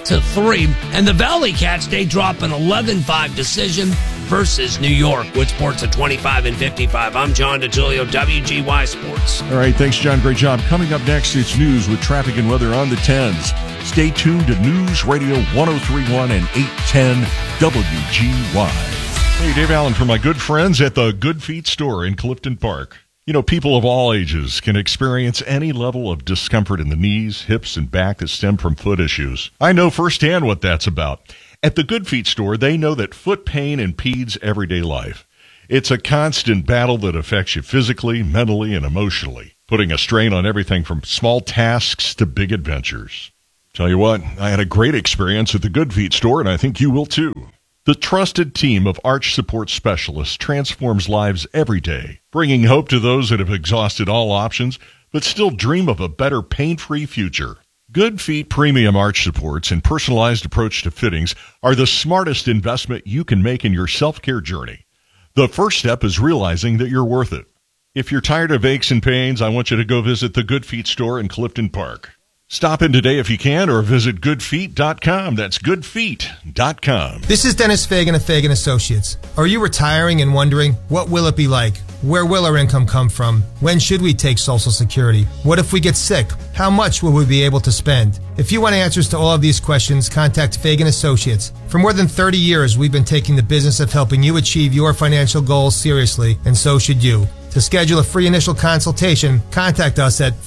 8-3. And the Valley Cats, they drop an 11-5 decision versus New York. Wood Sports at 25-55. I'm John DeTulio, WGY Sports. All right, thanks, John. Great job. Coming up next, it's news with traffic and weather on the 10s. Stay tuned to News Radio 103.1 and 810 WGY. Hey, Dave Allen from my good friends at the Good Feet store in Clifton Park. You know, people of all ages can experience any level of discomfort in the knees, hips, and back that stem from foot issues. I know firsthand what that's about. At the Good Feet store, they know that foot pain impedes everyday life. It's a constant battle that affects you physically, mentally, and emotionally, putting a strain on everything from small tasks to big adventures. Tell you what, I had a great experience at the Good Feet store, and I think you will too. The trusted team of arch support specialists transforms lives every day, bringing hope to those that have exhausted all options but still dream of a better pain-free future. Good Feet premium arch supports and personalized approach to fittings are the smartest investment you can make in your self-care journey. The first step is realizing that you're worth it. If you're tired of aches and pains, I want you to go visit the Good Feet store in Clifton Park. Stop in today if you can, or visit goodfeet.com. That's goodfeet.com. This is Dennis Fagan of Fagan Associates. Are you retiring and wondering, what will it be like? Where will our income come from? When should we take Social Security? What if we get sick? How much will we be able to spend? If you want answers to all of these questions, contact Fagan Associates. For more than 30 years, we've been taking the business of helping you achieve your financial goals seriously, and so should you. To schedule a free initial consultation, contact us at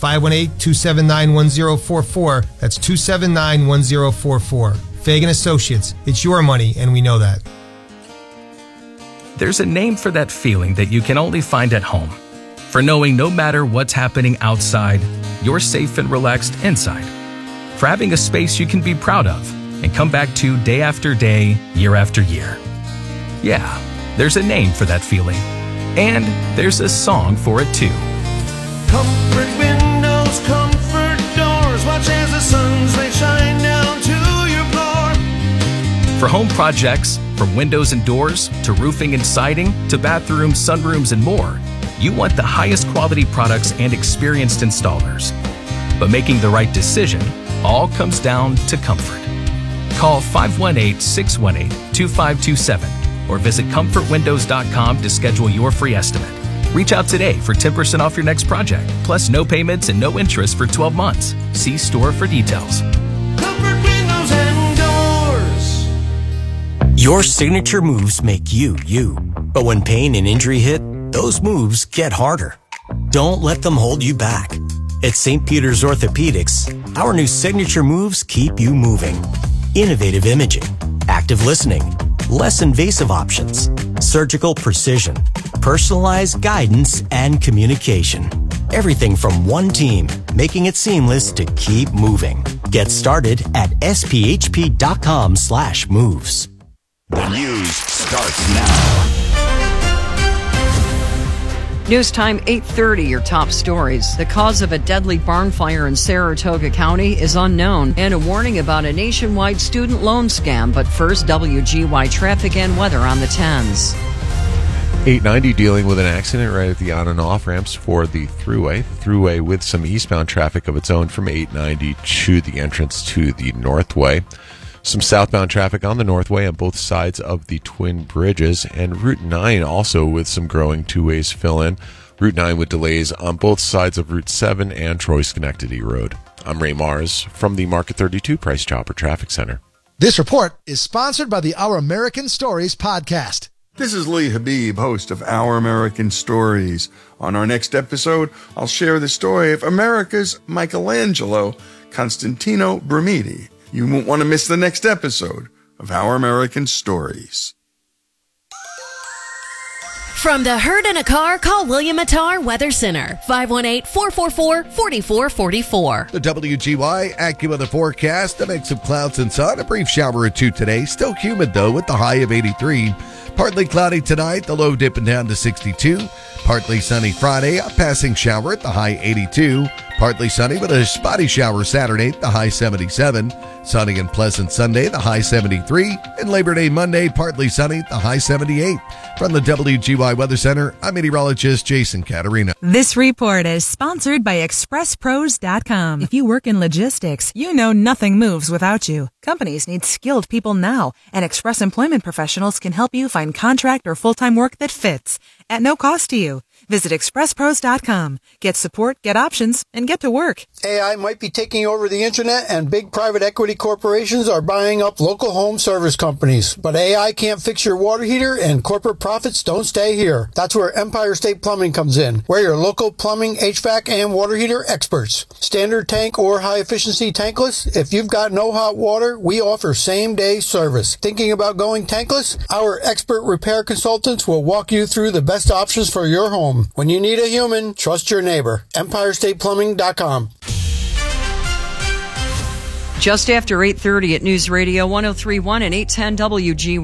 518-279-1044. That's 279-1044. Fagan Associates. It's your money, and we know that. There's a name for that feeling that you can only find at home. For knowing no matter what's happening outside, you're safe and relaxed inside. For having a space you can be proud of and come back to day after day, year after year. Yeah, there's a name for that feeling. And there's a song for it too. Comfort windows, comfort doors. Watch as the sun's rays shine down to your floor. For home projects, from windows and doors to roofing and siding to bathrooms, sunrooms, and more, you want the highest quality products and experienced installers. But making the right decision all comes down to comfort. Call 518-618-2527. or visit comfortwindows.com to schedule your free estimate. Reach out today for 10% off your next project, plus no payments and no interest for 12 months. See store for details. Comfort windows and doors. Your signature moves make you, you. But when pain and injury hit, those moves get harder. Don't let them hold you back. At St. Peter's Orthopedics, our new signature moves keep you moving. Innovative imaging, active listening, less invasive options, surgical precision, personalized guidance, and communication. Everything from one team, making it seamless to keep moving. Get started at sphp.com/moves. The news starts now. News time 8:30, your top stories. The cause of a deadly barn fire in Saratoga County is unknown, and a warning about a nationwide student loan scam. But first, WGY traffic and weather on the 10s. 890 dealing with an accident right at the on and off ramps for the thruway with some eastbound traffic of its own from 890 to the entrance to the Northway. Some southbound traffic on the Northway on both sides of the Twin Bridges, and Route 9 also with some growing two-ways fill-in. Route 9 with delays on both sides of Route 7 and Troy-Schenectady Road. I'm Ray Mars from the Market 32 Price Chopper Traffic Center. This report is sponsored by the Our American Stories podcast. This is Lee Habib, host of Our American Stories. On our next episode, I'll share the story of America's Michelangelo, Constantino Brumidi. You won't want to miss the next episode of Our American Stories. From the herd in a car, call William Attar Weather Center, 518-444-4444. The WGY AccuWeather forecast, a mix of clouds and sun, a brief shower or two today. Still humid, though, with the high of 83. Partly cloudy tonight, the low dipping down to 62. Partly sunny Friday, a passing shower at the high 82. Partly sunny with a spotty shower Saturday, the high 77. Sunny and pleasant Sunday, the high 73. And Labor Day Monday, partly sunny, the high 78. From the WGY Weather Center, I'm meteorologist Jason Caterina. This report is sponsored by ExpressPros.com. If you work in logistics, you know nothing moves without you. Companies need skilled people now, and Express Employment Professionals can help you find contract or full-time work that fits at no cost to you. Visit ExpressPros.com. Get support, get options, and get to work. AI might be taking over the internet, and big private equity corporations are buying up local home service companies. But AI can't fix your water heater, and corporate profits don't stay here. That's where Empire State Plumbing comes in. We're your local plumbing, HVAC, and water heater experts. Standard tank or high-efficiency tankless? If you've got no hot water, we offer same-day service. Thinking about going tankless? Our expert repair consultants will walk you through the best options for your home. When you need a human, trust your neighbor. EmpireStatePlumbing.com. Just after 8:30 at News Radio 103.1 and 810 WG.